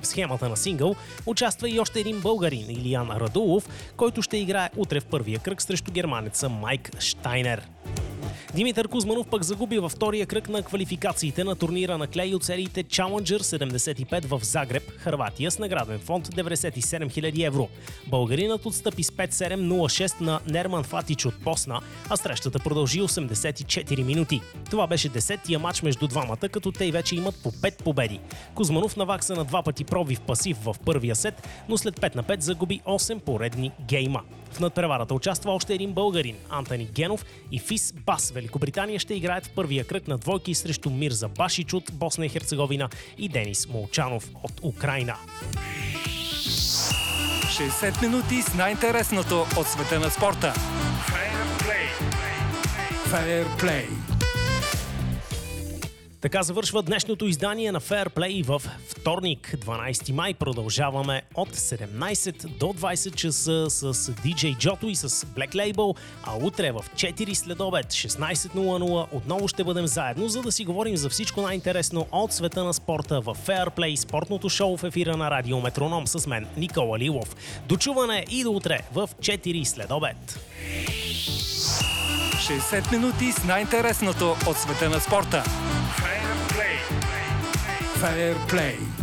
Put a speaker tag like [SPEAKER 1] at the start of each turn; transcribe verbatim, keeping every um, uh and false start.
[SPEAKER 1] в схемата на сингъл, участва и още един българин, Илиян Радулов, който ще играе утре в първия кръг срещу германеца Майк Штайнер. Димитър Кузманов пък загуби във втория кръг на квалификациите на турнира на клей от сериите Challenger седемдесет и пет в Загреб, Хърватия, с награден фонд деветдесет и седем хиляди евро. Българинът отстъпи с пет седем нула шест на Нерман Фатич от Босна, а срещата продължи осемдесет и четири минути. Това беше десетия матч между двамата, като те вече имат по пет победи. Кузманов навакса на два пъти пробив пасив в първия сет, но след пет на пет загуби осем поредни гейма. В надпреварата участва още един българин, Антони Генов, и Фис Бас, Великобритания, ще играят в първия кръг на двойки срещу Мирза Башич от Босна и Херцеговина и Денис Молчанов от Украйна.
[SPEAKER 2] шейсет минути с най-интересното от света на спорта. Fair Play.
[SPEAKER 1] Така завършва днешното издание на Fair Play в вторник, дванайсети май. Продължаваме от седемнайсет до двайсет часа с ди джей Джото и с Black Label, а утре в четири след обед, шестнайсет нула нула, отново ще бъдем заедно, за да си говорим за всичко най-интересно от света на спорта в Fair Play, спортното шоу в ефира на Радио Метроном с мен, Никола Лилов. До чуване и до утре в четири след обед.
[SPEAKER 2] шейсет минути с най-интересното от света на спорта. Fair Play. Fair Play.